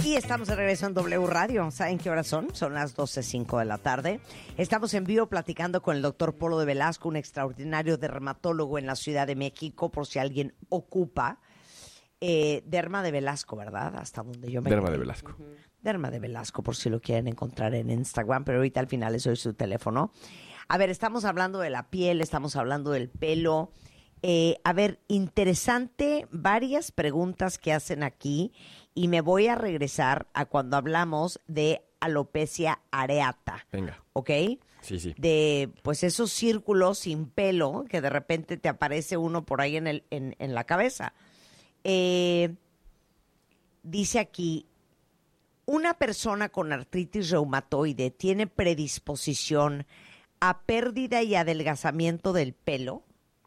Y estamos de regreso en W Radio. ¿Saben qué horas son? Son las 12:05 de la tarde. Estamos en vivo platicando con el doctor Polo de Velasco, un extraordinario dermatólogo en la Ciudad de México, por si alguien ocupa. Derma de Velasco, ¿verdad? Hasta donde yo me Derma quedé. de Velasco. Derma de Velasco, por si lo quieren encontrar en Instagram, pero ahorita al final les doy su teléfono. A ver, estamos hablando de la piel, estamos hablando del pelo. A ver, interesante, varias preguntas que hacen aquí y me voy a regresar a cuando hablamos de alopecia areata. Venga. ¿Ok? Sí, sí. De, pues, esos círculos sin pelo que de repente te aparece uno por ahí en la cabeza. Dice aquí, ¿una persona con artritis reumatoide tiene predisposición a pérdida y adelgazamiento del pelo?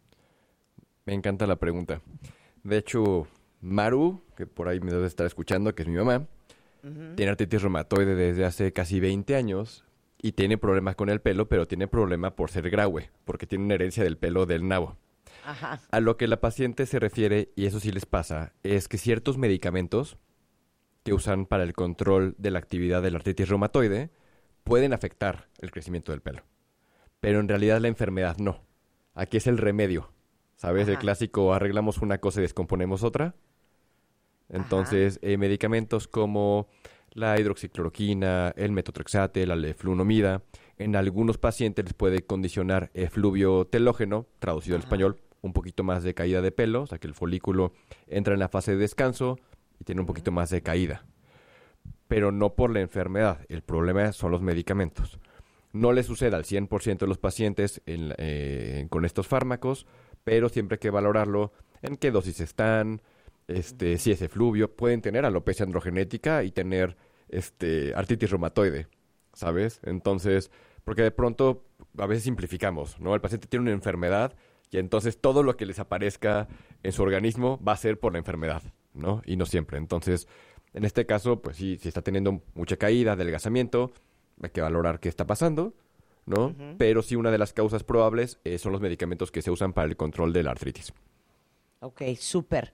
Me encanta la pregunta. De hecho, Maru, que por ahí me debe estar escuchando, que es mi mamá, tiene artritis reumatoide desde hace casi 20 años y tiene problemas con el pelo, pero tiene problema por ser graue, porque tiene una herencia del pelo del nabo. Ajá. A lo que la paciente se refiere, y eso sí les pasa, es que ciertos medicamentos que usan para el control de la actividad de la artritis reumatoide pueden afectar el crecimiento del pelo. Pero en realidad la enfermedad no. Aquí es el remedio. ¿Sabes? Ajá. El clásico, arreglamos una cosa y descomponemos otra. Entonces, medicamentos como la hidroxicloroquina, el metotrexate, la leflunomida, en algunos pacientes les puede condicionar efluvio telógeno, traducido al español, un poquito más de caída de pelo, o sea que el folículo entra en la fase de descanso y tiene un poquito más de caída. Pero no por la enfermedad, el problema son los medicamentos. No le sucede al 100% de los pacientes con estos fármacos, pero siempre hay que valorarlo en qué dosis están, si es efluvio. Pueden tener alopecia androgenética y tener artritis reumatoide, ¿sabes? Entonces, porque de pronto a veces simplificamos, ¿no? El paciente tiene una enfermedad y entonces todo lo que les aparezca en su organismo va a ser por la enfermedad, ¿no? Y no siempre. Entonces, en este caso, pues sí, si está teniendo mucha caída, adelgazamiento, hay que valorar qué está pasando, ¿no? Pero sí, una de las causas probables son los medicamentos que se usan para el control de la artritis. Ok, súper.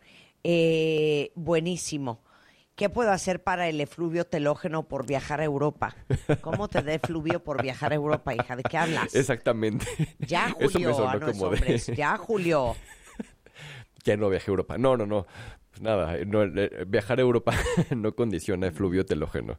Buenísimo. ¿Qué puedo hacer para el efluvio telógeno por viajar a Europa? ¿Cómo te da efluvio por viajar a Europa, hija? ¿De qué hablas? Exactamente. Ya, Eso me Julio, sonó a los como de- hombres. Ya, Julio. Ya no viajé a Europa. No. Pues nada, viajar a Europa no condiciona efluvio telógeno.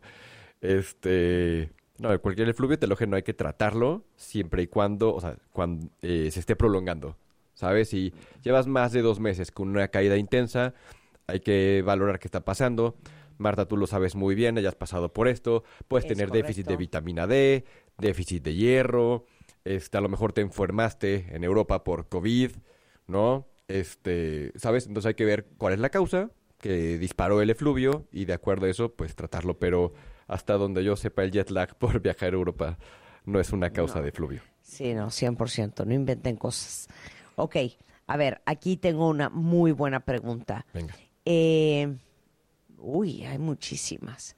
No, cualquier efluvio telógeno hay que tratarlo siempre y cuando, o sea, cuando se esté prolongando, ¿sabes? Si llevas más de 2 meses con una caída intensa, hay que valorar qué está pasando. Marta, tú lo sabes muy bien, hayas pasado por esto. Puedes Es tener correcto. déficit de vitamina D, déficit de hierro. A lo mejor te enfermaste en Europa por COVID, ¿no? ¿Sabes? Entonces hay que ver cuál es la causa que disparó el efluvio y de acuerdo a eso, pues tratarlo. Pero hasta donde yo sepa, el jet lag por viajar a Europa no es una causa de efluvio. Sí, no, 100%. No inventen cosas. Ok, a ver, aquí tengo una muy buena pregunta. Venga. Hay muchísimas.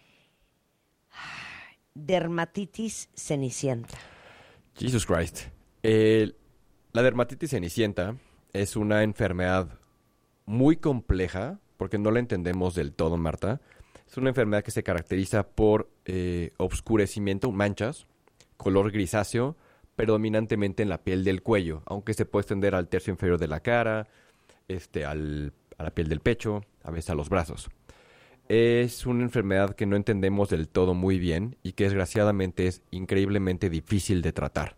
Dermatitis cenicienta. Jesus Christ. La dermatitis cenicienta es una enfermedad muy compleja, porque no la entendemos del todo, Marta. Es una enfermedad que se caracteriza por obscurecimiento, manchas, color grisáceo, predominantemente en la piel del cuello, aunque se puede extender al tercio inferior de la cara, a la piel del pecho, a veces a los brazos. Es una enfermedad que no entendemos del todo muy bien y que desgraciadamente es increíblemente difícil de tratar.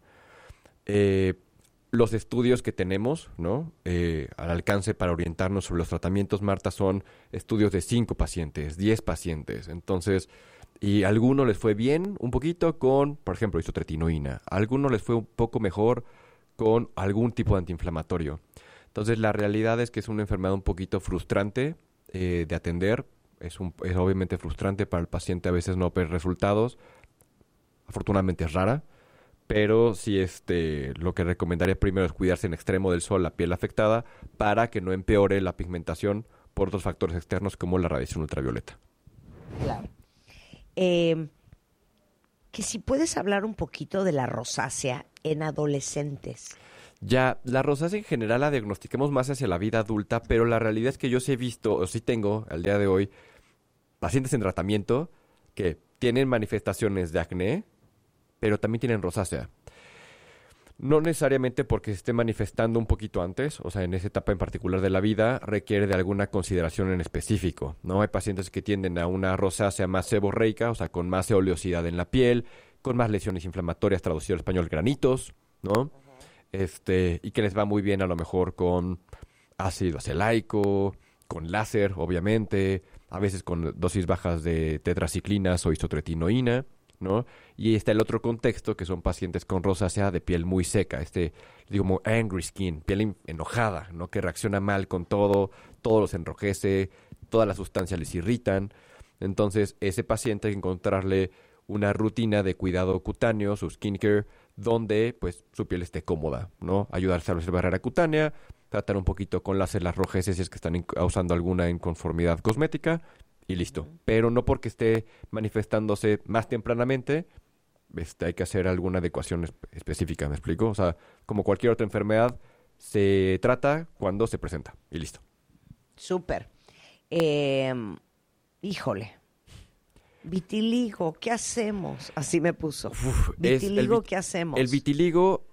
Los estudios que tenemos, ¿no? Al alcance para orientarnos sobre los tratamientos, Marta, son estudios de 5 pacientes, 10 pacientes. Entonces, y a algunos les fue bien un poquito con, por ejemplo, isotretinoína. A algunos les fue un poco mejor con algún tipo de antiinflamatorio. Entonces, la realidad es que es una enfermedad un poquito frustrante de atender. Es obviamente frustrante para el paciente a veces no ver resultados. Afortunadamente es rara. Pero sí, lo que recomendaría primero es cuidarse en extremo del sol, la piel afectada, para que no empeore la pigmentación por otros factores externos como la radiación ultravioleta. Claro. Que si puedes hablar un poquito de la rosácea en adolescentes. Ya, la rosácea en general la diagnosticamos más hacia la vida adulta, pero la realidad es que yo sí he visto, o sí tengo al día de hoy, pacientes en tratamiento que tienen manifestaciones de acné, pero también tienen rosácea. No necesariamente porque se esté manifestando un poquito antes, o sea, en esa etapa en particular de la vida, requiere de alguna consideración en específico, ¿no? Hay pacientes que tienden a una rosácea más seborreica, o sea, con más oleosidad en la piel, con más lesiones inflamatorias, traducido al español, granitos, ¿no? Y que les va muy bien a lo mejor con ácido acelaico, con láser, obviamente, a veces con dosis bajas de tetraciclinas o isotretinoína, ¿no? Y está el otro contexto, que son pacientes con rosácea de piel muy seca, digo, como angry skin, piel enojada, ¿no? Que reacciona mal con todo los enrojece, todas las sustancias les irritan. Entonces, ese paciente hay que encontrarle una rutina de cuidado cutáneo, su skincare, donde pues su piel esté cómoda, ¿no? Ayudar a establecer barrera cutánea, tratar un poquito con láser las rojeces si es que están causando alguna inconformidad cosmética y listo. Pero no porque esté manifestándose más tempranamente, hay que hacer alguna adecuación específica, ¿me explico? O sea, como cualquier otra enfermedad, se trata cuando se presenta y listo. Súper. Híjole. Vitiligo, ¿qué hacemos? Así me puso. Vitiligo, ¿qué hacemos? El vitiligo,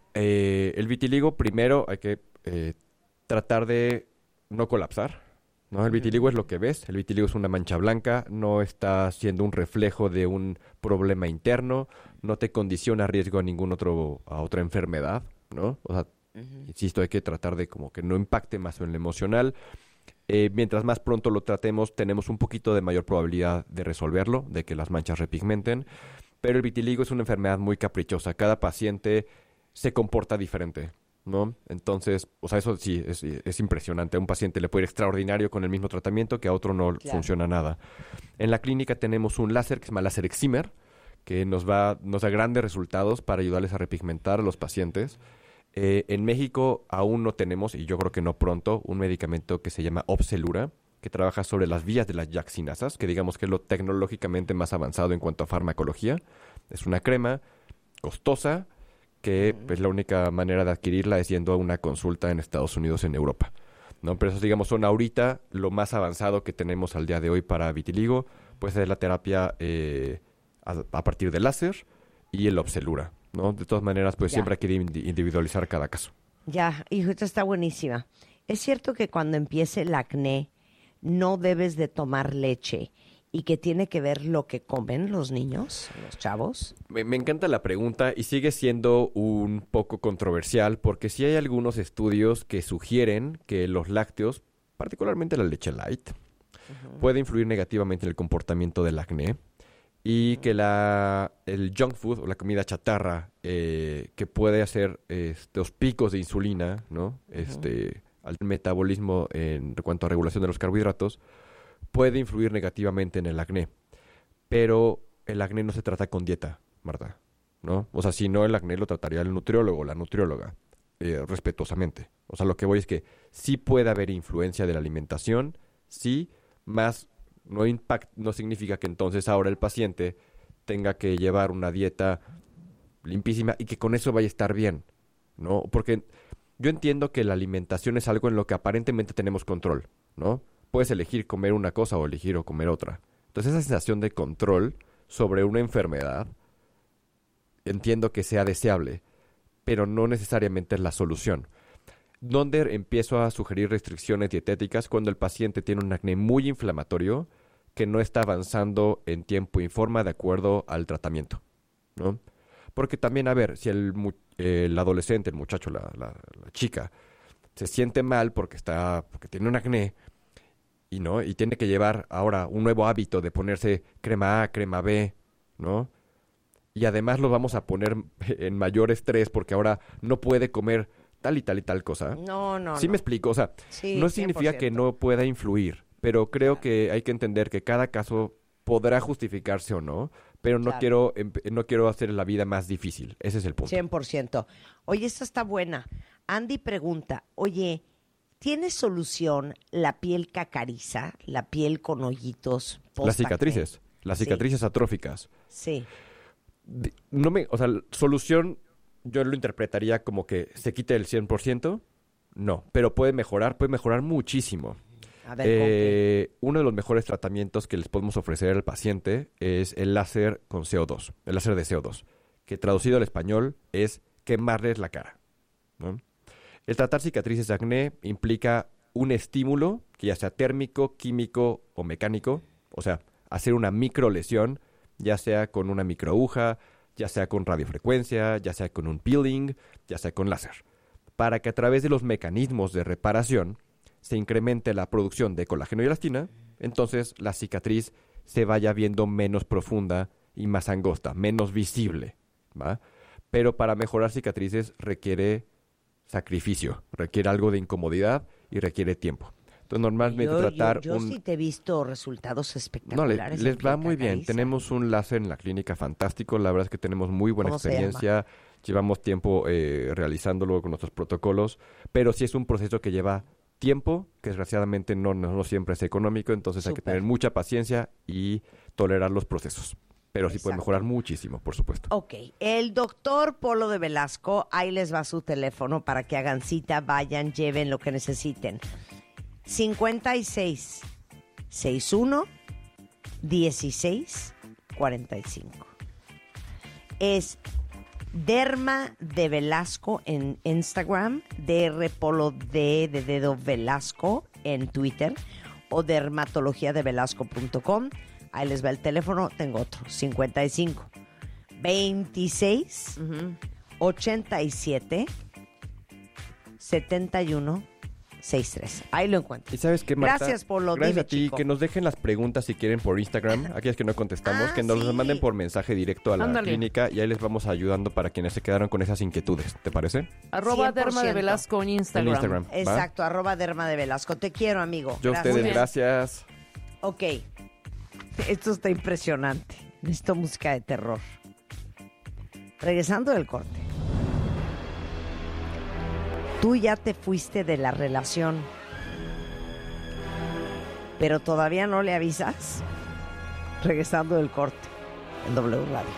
primero hay que tratar de no colapsar, ¿no? El vitiligo es lo que ves. El vitiligo es una mancha blanca, no está siendo un reflejo de un problema interno, no te condiciona a riesgo a otra enfermedad, ¿no? O sea, insisto, hay que tratar de como que no impacte más en lo emocional. Mientras más pronto lo tratemos, tenemos un poquito de mayor probabilidad de resolverlo, de que las manchas repigmenten. Pero el vitiligo es una enfermedad muy caprichosa. Cada paciente se comporta diferente, ¿no? Entonces, o sea, eso sí, es impresionante. A un paciente le puede ir extraordinario con el mismo tratamiento que a otro no funciona nada. En la clínica tenemos un láser que se llama láser excimer, que nos da grandes resultados para ayudarles a repigmentar a los pacientes. En México aún no tenemos, y yo creo que no pronto, un medicamento que se llama Opzelura, que trabaja sobre las vías de las JAK-cinasas, que digamos que es lo tecnológicamente más avanzado en cuanto a farmacología. Es una crema costosa que pues, la única manera de adquirirla es yendo a una consulta en Estados Unidos, en Europa, ¿no? Pero esos, digamos, son ahorita lo más avanzado que tenemos al día de hoy para vitiligo, pues es la terapia a partir del láser y el Opzelura, ¿no? De todas maneras, pues siempre hay que individualizar cada caso. Ya, hijo, esta está buenísima. ¿Es cierto que cuando empiece el acné no debes de tomar leche y que tiene que ver lo que comen los niños, los chavos? Me encanta la pregunta y sigue siendo un poco controversial porque sí hay algunos estudios que sugieren que los lácteos, particularmente la leche light, puede influir negativamente en el comportamiento del acné. Y que el junk food o la comida chatarra que puede hacer estos picos de insulina, ¿no? Al metabolismo en cuanto a regulación de los carbohidratos, puede influir negativamente en el acné. Pero el acné no se trata con dieta, Marta, ¿no? O sea, si no, el acné lo trataría el nutriólogo o la nutrióloga, respetuosamente. O sea, lo que voy es que sí puede haber influencia de la alimentación, sí, más no significa que entonces ahora el paciente tenga que llevar una dieta limpísima y que con eso vaya a estar bien, ¿no? Porque yo entiendo que la alimentación es algo en lo que aparentemente tenemos control, ¿no? Puedes elegir comer una cosa o elegir o comer otra. Entonces esa sensación de control sobre una enfermedad entiendo que sea deseable, pero no necesariamente es la solución. ¿Dónde empiezo a sugerir restricciones dietéticas? Cuando el paciente tiene un acné muy inflamatorio que no está avanzando en tiempo y forma de acuerdo al tratamiento, ¿no? Porque también, a ver, si el adolescente, el muchacho, la chica, se siente mal porque tiene un acné y tiene que llevar ahora un nuevo hábito de ponerse crema A, crema B, ¿no? Y además lo vamos a poner en mayor estrés porque ahora no puede comer tal y tal y tal cosa. No. ¿Sí me explico? O sea, sí, no significa 100%. que no pueda influir, pero creo que hay que entender que cada caso podrá justificarse o no, pero no quiero hacer la vida más difícil. Ese es el punto. 100%. Oye, esta está buena. Andy pregunta, oye, ¿tiene solución la piel cacariza, la piel con hoyitos post-acné? Las cicatrices atróficas. Sí. Solución yo lo interpretaría como que se quite el 100%. No, pero puede mejorar muchísimo. A ver, uno de los mejores tratamientos que les podemos ofrecer al paciente es el láser con CO2, el láser de CO2, que traducido al español es quemarles la cara, ¿no? El tratar cicatrices de acné implica un estímulo, que ya sea térmico, químico o mecánico, o sea, hacer una microlesión, ya sea con una microaguja, ya sea con radiofrecuencia, ya sea con un peeling, ya sea con láser, para que a través de los mecanismos de reparación se incremente la producción de colágeno y elastina, entonces la cicatriz se vaya viendo menos profunda y más angosta, menos visible, ¿va? Pero para mejorar cicatrices requiere sacrificio, requiere algo de incomodidad y requiere tiempo. Entonces, normalmente yo sí te he visto resultados espectaculares. No, les va muy bien. Tenemos un láser en la clínica fantástico. La verdad es que tenemos muy buena experiencia. Llevamos tiempo realizándolo con nuestros protocolos. Pero sí es un proceso que lleva tiempo, que desgraciadamente no siempre es económico. Entonces hay que tener mucha paciencia y tolerar los procesos. Pero sí puede mejorar muchísimo, por supueto. Ok. El doctor Polo de Velasco, ahí les va su teléfono para que hagan cita, vayan, lleven lo que necesiten. 56 61 16 45. Es Derma de Velasco en Instagram, DR Polo D de dedo Velasco en Twitter o dermatologiadevelasco.com. Ahí les va el teléfono, tengo otro, 55 26 87 71 63. Ahí lo encuentro. ¿Y sabes qué, Marta? Gracias, Polo. Gracias Dime, a ti. chico. Que nos dejen las preguntas si quieren por Instagram, aquellas que no contestamos, que nos las manden por mensaje directo a la clínica y ahí les vamos ayudando para quienes se quedaron con esas inquietudes. ¿Te parece? @Derma de Velasco en Instagram. Exacto, @Derma de Velasco. Te quiero, amigo. Yo a ustedes, gracias. Ok. Esto está impresionante. Necesito música de terror. Regresando del corte. Tú ya te fuiste de la relación, pero todavía no le avisas. Regresando del corte en W Radio.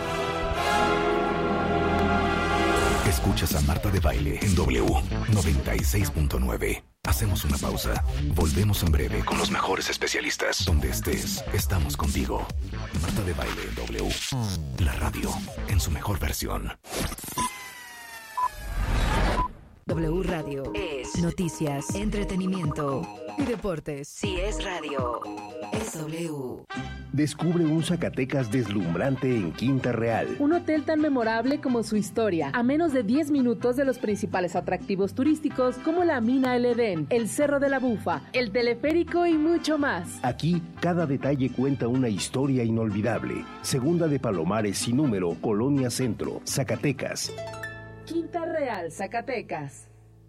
Escuchas a Marta de Baile en W 96.9. Hacemos una pausa. Volvemos en breve con los mejores especialistas. Donde estés, estamos contigo. Marta de Baile en W. La radio en su mejor versión. W Radio es noticias, entretenimiento y deportes. Si es radio, es W. Descubre un Zacatecas deslumbrante en Quinta Real. Un hotel tan memorable como su historia, a menos de 10 minutos de los principales atractivos turísticos como la Mina El Edén, el Cerro de la Bufa, el teleférico y mucho más. Aquí, cada detalle cuenta una historia inolvidable. Segunda de Palomares sin número, Colonia Centro, Zacatecas. Quinta Real, Zacatecas.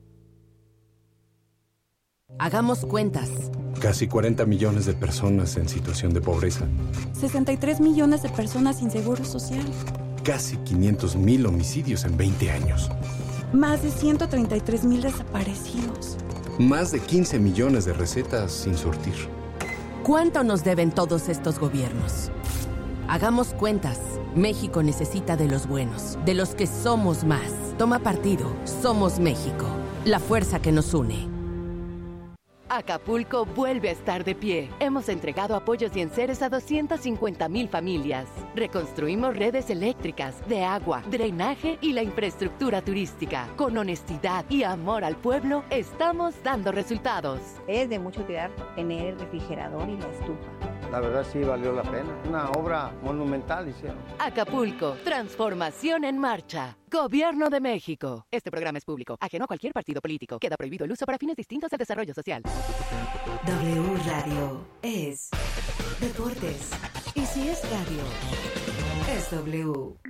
Hagamos cuentas. Casi 40 millones de personas en situación de pobreza. 63 millones de personas sin seguro social. Casi 500,000 homicidios en 20 años. Más de 133,000 desaparecidos. Más de 15 millones de recetas sin surtir. ¿Cuánto nos deben todos estos gobiernos? Hagamos cuentas. México necesita de los buenos, de los que somos más. Toma partido. Somos México. La fuerza que nos une. Acapulco vuelve a estar de pie. Hemos entregado apoyos y enseres a 250,000 familias. Reconstruimos redes eléctricas, de agua, drenaje y la infraestructura turística. Con honestidad y amor al pueblo, estamos dando resultados. Es de mucha utilidad tener el refrigerador y la estufa. La verdad sí valió la pena. Una obra monumental hicieron. Acapulco, transformación en marcha. Gobierno de México. Este programa es público, ajeno a cualquier partido político. Queda prohibido el uso para fines distintos al desarrollo social. W Radio es deportes. Y si es radio, es W.